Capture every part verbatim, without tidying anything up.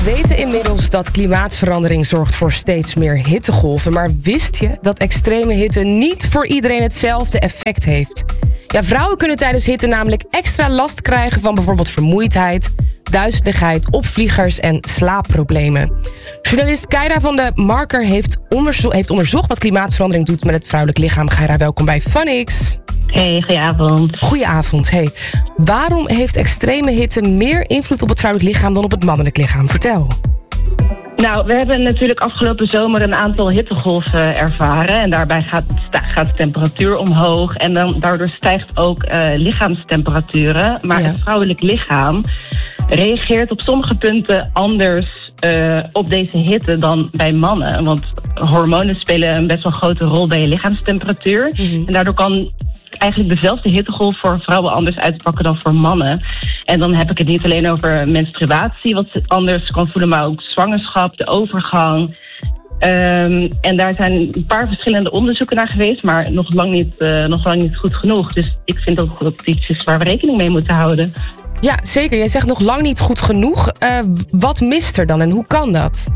weten inmiddels dat klimaatverandering zorgt voor steeds meer hittegolven. Maar wist je dat extreme hitte niet voor iedereen hetzelfde effect heeft? Ja, vrouwen kunnen tijdens hitte namelijk extra last krijgen van bijvoorbeeld vermoeidheid, duizeligheid, opvliegers en slaapproblemen. Journalist Keira van de Marker heeft, onderzo- heeft onderzocht wat klimaatverandering doet met het vrouwelijk lichaam. Keira, welkom bij Funix. Hey, goedenavond. Goedenavond. Hey, waarom heeft extreme hitte meer invloed op het vrouwelijk lichaam dan op het mannelijk lichaam? Vertel. Nou, we hebben natuurlijk afgelopen zomer een aantal hittegolven ervaren. En daarbij gaat, gaat de temperatuur omhoog. En dan, daardoor stijgt ook uh, lichaamstemperaturen. Maar ja. Het vrouwelijk lichaam reageert op sommige punten anders uh, op deze hitte dan bij mannen. Want hormonen spelen een best wel grote rol bij je lichaamstemperatuur. Mm-hmm. En daardoor kan eigenlijk dezelfde hittegolf voor vrouwen anders uitpakken dan voor mannen. En dan heb ik het niet alleen over menstruatie, wat anders kan voelen, maar ook zwangerschap, de overgang. Um, en daar zijn een paar verschillende onderzoeken naar geweest, maar nog lang niet, uh, nog lang niet goed genoeg. Dus ik vind dat dat iets is waar we rekening mee moeten houden. Ja, zeker. Jij zegt nog lang niet goed genoeg. Uh, wat mist er dan en hoe kan dat?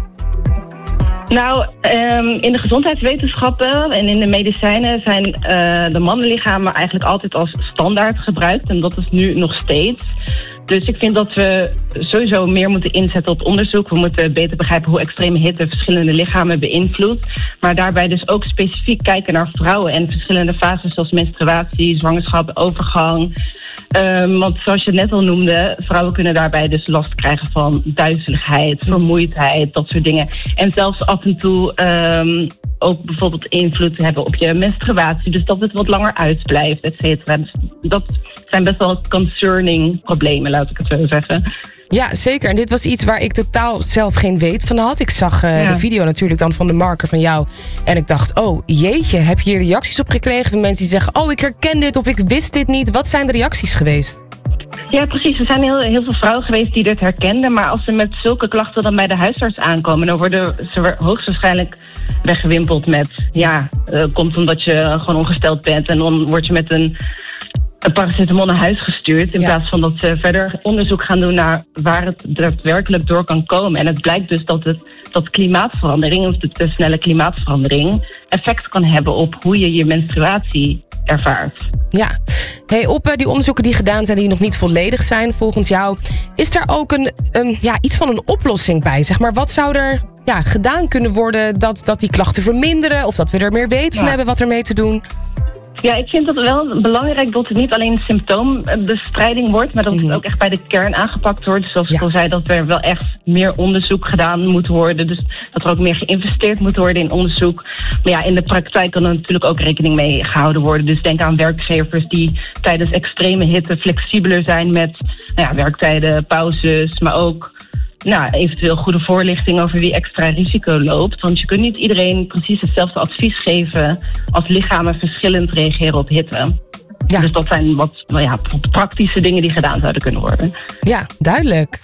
Nou, um, in de gezondheidswetenschappen en in de medicijnen zijn uh, de mannenlichamen eigenlijk altijd als standaard gebruikt. En dat is nu nog steeds. Dus ik vind dat we sowieso meer moeten inzetten op onderzoek. We moeten beter begrijpen hoe extreme hitte verschillende lichamen beïnvloedt. Maar daarbij dus ook specifiek kijken naar vrouwen en verschillende fases zoals menstruatie, zwangerschap, overgang. Um, want zoals je net al noemde, vrouwen kunnen daarbij dus last krijgen van duizeligheid, vermoeidheid, dat soort dingen. En zelfs af en toe um, ook bijvoorbeeld invloed hebben op je menstruatie. Dus dat het wat langer uitblijft, et cetera. Dus dat zijn best wel concerning problemen, laat ik het zo zeggen. Ja, zeker. En dit was iets waar ik totaal zelf geen weet van had. Ik zag uh, ja. de video natuurlijk dan van de Marker van jou. En ik dacht, oh jeetje, heb je hier reacties op gekregen van mensen die zeggen, oh ik herken dit of ik wist dit niet. Wat zijn de reacties geweest? Ja, precies. Er zijn heel, heel veel vrouwen geweest die dit herkenden. Maar als ze met zulke klachten dan bij de huisarts aankomen, dan worden ze hoogstwaarschijnlijk weggewimpeld met, ja, uh, komt omdat je gewoon ongesteld bent. En dan word je met een een paracetamol naar huis gestuurd. In ja. plaats van dat ze verder onderzoek gaan doen naar waar het daadwerkelijk door kan komen. En het blijkt dus dat, het, dat klimaatverandering, of de te snelle klimaatverandering, effect kan hebben op hoe je je menstruatie ervaart. Ja, hey, op uh, die onderzoeken die gedaan zijn die nog niet volledig zijn volgens jou, is daar ook een, een, ja, iets van een oplossing bij? Zeg maar, wat zou er ja, gedaan kunnen worden dat, dat die klachten verminderen? Of dat we er meer weten van ja. hebben wat ermee te doen? Ja, ik vind het wel belangrijk dat het niet alleen symptoombestrijding wordt, maar dat het ook echt bij de kern aangepakt wordt. Zoals ik ja. al zei, dat er wel echt meer onderzoek gedaan moet worden. Dus dat er ook meer geïnvesteerd moet worden in onderzoek. Maar ja, in de praktijk kan er natuurlijk ook rekening mee gehouden worden. Dus denk aan werkgevers die tijdens extreme hitte flexibeler zijn met nou ja, werktijden, pauzes, maar ook nou, eventueel goede voorlichting over wie extra risico loopt. Want je kunt niet iedereen precies hetzelfde advies geven als lichamen verschillend reageren op hitte. Ja. Dus dat zijn wat nou ja, praktische dingen die gedaan zouden kunnen worden. Ja, duidelijk.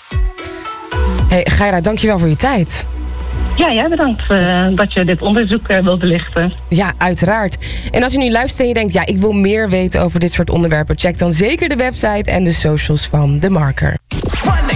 Hey, Keira, dankjewel voor je tijd. Ja, jij bedankt uh, dat je dit onderzoek uh, wilt belichten. Ja, uiteraard. En als je nu luistert en je denkt, ja, ik wil meer weten over dit soort onderwerpen, check dan zeker de website en de socials van de Marker.